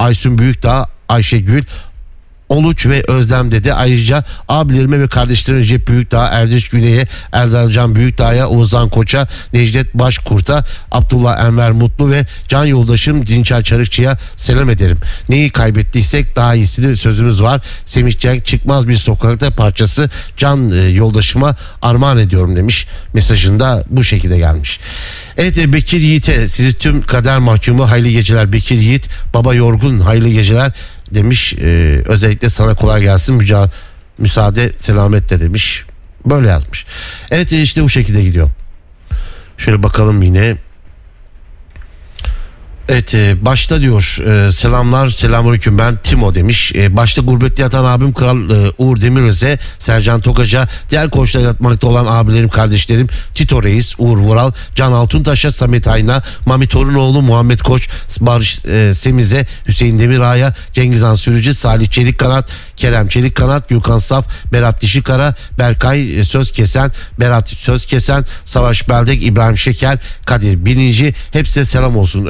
Aysun Büyükdağ, Ayşegül Oluç ve Özlem dedi. Ayrıca abilerime ve kardeşlerime Recep Büyükdağ, Erdiş Güney'e, Erdalcan Büyükdağ'a, Oğuzhan Koç'a, Necdet Başkurt'a, Abdullah Enver Mutlu ve can yoldaşım Dinçer Çarıkçı'ya selam ederim. Neyi kaybettiysek daha iyisini sözümüz var. Semih Cenk Çıkmaz bir sokakta parçası can yoldaşıma armağan ediyorum demiş. Mesajında bu şekilde gelmiş. Evet, Bekir Yiğit'e sizi tüm kader mahkumu hayırlı geceler. Bekir Yiğit, baba yorgun hayırlı geceler demiş. Özellikle sana kolay gelsin, müsaade selametle demiş. Böyle yazmış. Evet, işte bu şekilde gidiyor. Şöyle bakalım yine. Evet, başta diyor selamlar, selamünaleyküm, ben Timo demiş. Başta gurbette yatan abim Kral Uğur Demiröz'e, Sercan Tokaç'a, diğer koçta yatmakta olan abilerim, kardeşlerim Tito Reis, Uğur Vural, Can Altuntaş'a, Samet Ayna, Mami Torunoğlu, Muhammed Koç, Barış Semiz'e, Hüseyin Demirağ'a, Cengizhan Sürücü, Salih Çelikkanat, Kerem Çelikkanat, Gülkan Saf, Berat Dişikara, Berkay Sözkesen, Berat Sözkesen, Savaş Beldek, İbrahim Şeker, Kadir Bininci, hepsine selam olsun.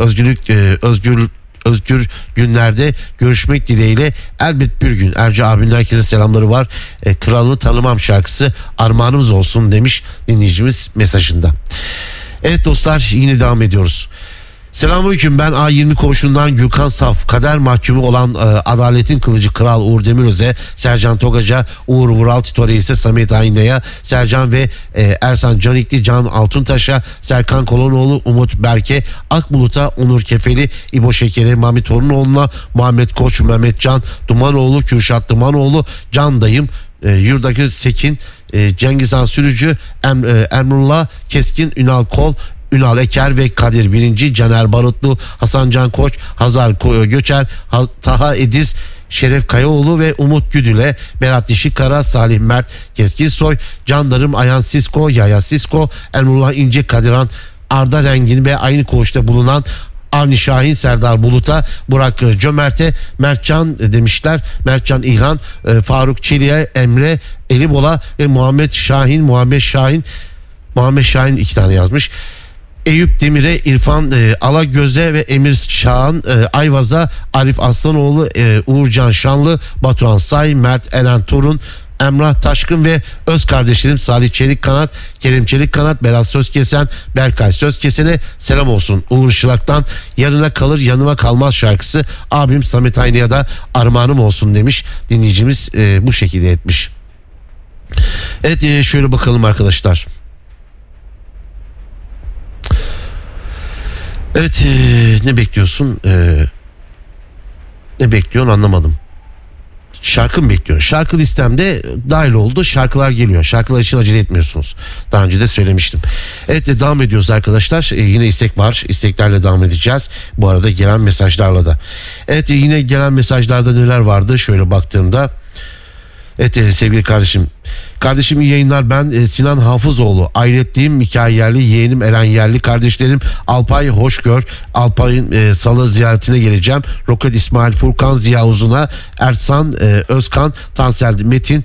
Özgür günlerde görüşmek dileğiyle, elbet bir gün. Erci abinin herkese selamları var. Kralını tanımam şarkısı armağanımız olsun demiş dinleyicimiz mesajında. Evet dostlar, yine devam ediyoruz. Selamünaleyküm, ben A20 koğuşundan Gülkan Saf, kader mahkumu olan adaletin kılıcı Kral Uğur Demiröz'e, Sercan Togaç'a, Uğur Vural, Tito Reis'e, Samet Ayna'ya, Sercan ve Ersan Canikli, Can Altuntaş'a, Serkan Kolonoğlu, Umut Berke, Akbulut'a, Onur Kefeli, İbo Şeker'e, Mami Torunoğlu'na, Muhammed Koç, Mehmet Can Dumanoğlu, Kürşat Dumanoğlu, Can Dayım, Yurdaki Sekin, Cengizhan Sürücü, Emrullah Keskin, Ünal Kol, Ünal Eker ve Kadir Birinci, Caner Barutlu, Hasan Can Koç, Hazar Göçer, Taha Ediz, Şeref Kayaoğlu ve Umut Güdül'e, Berat Dişikara, Salih Mert Keskinsoy, Candarım Ayhan Sisko, Yaya Sisko, Emrullah İnce, Kadiran Arda Rengin ve aynı koğuşta bulunan Avni Şahin, Serdar Bulut'a, Burak Cömert'e, Mertcan demişler, Mertcan İlhan, Faruk Çelik'e, Emre Elibol'a ve Muhammed Şahin 2 tane yazmış. Eyüp Demir'e, İrfan Alagöz'e ve Emir Şahan Ayvaz'a, Arif Aslanoğlu, Uğurcan Şanlı, Batuhan Say, Mert Eren Torun, Emrah Taşkın ve öz kardeşlerim Salih Çelikkanat, Kerim Çelikkanat, Berat Sözkesen, Berkay Sözkesen'e selam olsun. Uğur Işılak'tan yarına kalır yanıma kalmaz şarkısı abim Samet Ayna'ya da armağanım olsun demiş dinleyicimiz, bu şekilde etmiş. Evet, şöyle bakalım arkadaşlar. Evet, ne bekliyorsun? Ne bekliyorsun anlamadım. Şarkı mı bekliyorsun? Şarkı listemde dahil oldu. Şarkılar geliyor. Şarkılar için acele etmiyorsunuz. Daha önce de söylemiştim. Evet, devam ediyoruz arkadaşlar. Yine istek var. İsteklerle devam edeceğiz. Bu arada gelen mesajlarla da. Evet, yine gelen mesajlarda neler vardı? Şöyle baktığımda. Evet sevgili kardeşim iyi yayınlar, ben Sinan Hafızoğlu, ailetliyim, Mikail Yerli, yeğenim Eren Yerli, kardeşlerim Alpay Hoşgör, Alpay'ın salı ziyaretine geleceğim, Roket İsmail, Furkan Ziya Uzun'a, Ersan Özkan, Tansel Metin,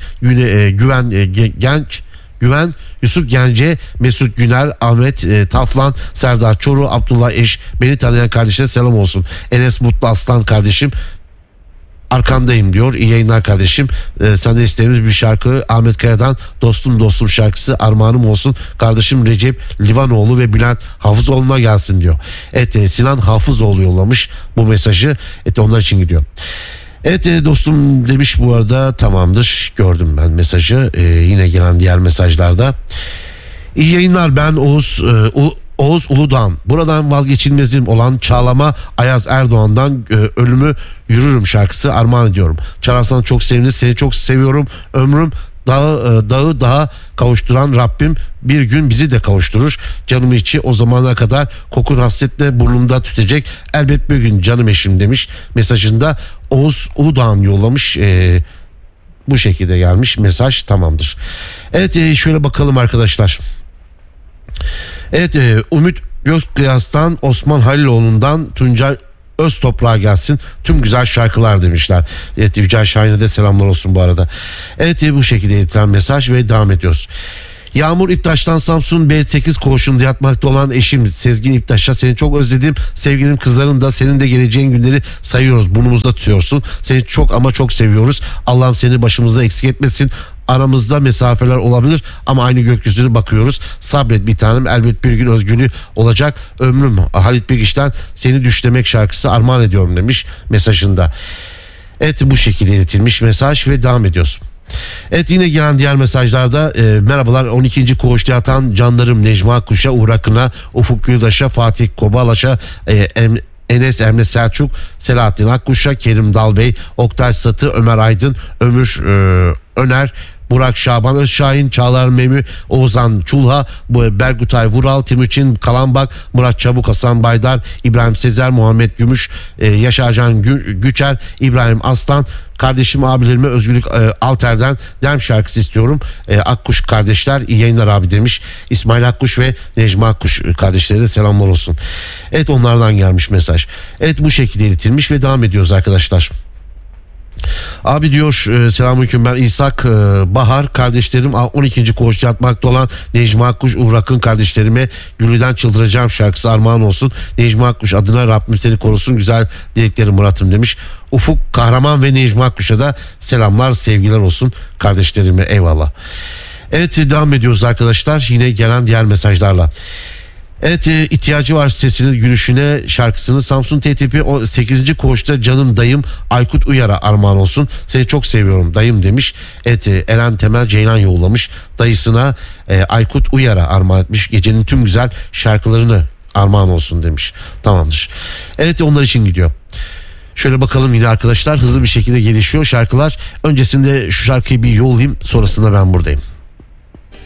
Güven Yusuf Gence, Mesut Güner, Ahmet Taflan, Serdar Çoru, Abdullah Eş, beni tanıyan kardeşlere selam olsun. Enes Mutlu Aslan kardeşim, arkandayım diyor. İyi yayınlar kardeşim. Senden istediğimiz bir şarkı Ahmet Kaya'dan Dostum şarkısı armağanım olsun. Kardeşim Recep Livanoğlu ve Bülent Hafızoğlu'na gelsin diyor. Evet, Sinan Hafızoğlu yollamış bu mesajı. Evet, onlar için gidiyor. Evet dostum demiş bu arada, tamamdır, gördüm ben mesajı. Yine gelen diğer mesajlarda. İyi yayınlar, ben Oğuz Uludağ'ın buradan vazgeçilmezim olan Çağlama Ayaz Erdoğan'dan Ölümü Yürürüm şarkısı armağan ediyorum. Çalarsan çok seviniriz, seni çok seviyorum, ömrüm dağı daha kavuşturan Rabbim bir gün bizi de kavuşturur. Canım içi o zamana kadar kokun hasretle burnumda tütecek, elbet bir gün canım eşim demiş mesajında. Oğuz Uludağ'ın yollamış, bu şekilde gelmiş mesaj, tamamdır. Evet, şöyle bakalım arkadaşlar. Evet, Ümit Gözkıyas'tan, Osman Haliloğlu'ndan Tuncay Öztoprak'a gelsin tüm güzel şarkılar demişler. Evet, Yücel Şahin'e de selamlar olsun bu arada. Evet, bu şekilde iletilen mesaj ve devam ediyoruz. Yağmur İptaş'tan Samsun B8 koğuşunda yatmakta olan eşim Sezgin İptaş'a seni çok özledim. Sevgilim, kızların da senin de geleceğin günleri sayıyoruz. Burnumuzda tutuyorsun. Seni çok ama çok seviyoruz. Allah'ım seni başımızda eksik etmesin. Aramızda mesafeler olabilir ama aynı gökyüzüne bakıyoruz. Sabret bir tanem, elbet bir gün özgürlüğü olacak. Ömrüm Halit Bilgiç'ten seni düşlemek şarkısı armağan ediyorum demiş mesajında. Evet, bu şekilde iletilmiş mesaj ve devam ediyoruz. Evet, yine gelen diğer mesajlarda merhabalar, 12. koğuşta yatan canlarım Necma Kuş'a, Uğur Akın'a, Ufuk Güldaş'a, Fatih Kobalaş'a, Enes Emre Selçuk, Selahattin Akkuş'a, Kerim Dalbey, Oktay Satı, Ömer Aydın, Ömür Öner, Burak Şaban Özşahin, Çağlar Memü, Oğuzhan Çulha, Bergutay Vural, Timuçin Kalambak, Murat Çabuk, Hasan Baydar, İbrahim Sezer, Muhammed Gümüş, Yaşarcan Güçer, İbrahim Aslan, kardeşim abilerime Özgürlük Alter'den Dem şarkısı istiyorum. Akkuş kardeşler iyi yayınlar abi demiş. İsmail Akkuş ve Necma Akkuş kardeşlere de selamlar olsun. Evet, onlardan gelmiş mesaj. Evet, bu şekilde iletilmiş ve devam ediyoruz arkadaşlar. Abi diyor, selamünaleyküm, ben İshak Bahar, kardeşlerim 12. koğuşta yatmakta olan Necma Akkuş, Uğur Akın kardeşlerime Güllü'den Çıldıracağım şarkısı armağan olsun. Necma Akkuş adına Rabbim seni korusun, güzel dileklerim Murat'ım demiş. Ufuk Kahraman ve Necma Akkuş'a da selamlar, sevgiler olsun kardeşlerime, eyvallah. Evet, devam ediyoruz arkadaşlar yine gelen diğer mesajlarla. Evet, ihtiyacı var sesinin gülüşüne şarkısını Samsun TTP 8. koğuşta canım dayım Aykut Uyar'a armağan olsun. Seni çok seviyorum dayım demiş. Evet, Eren Temel Ceylan yollamış. Dayısına Aykut Uyar'a armağan etmiş. Gecenin tüm güzel şarkılarını armağan olsun demiş. Tamamdır. Evet, onlar için gidiyor. Şöyle bakalım yine arkadaşlar, hızlı bir şekilde gelişiyor şarkılar. Öncesinde şu şarkıyı bir yollayayım, sonrasında ben buradayım.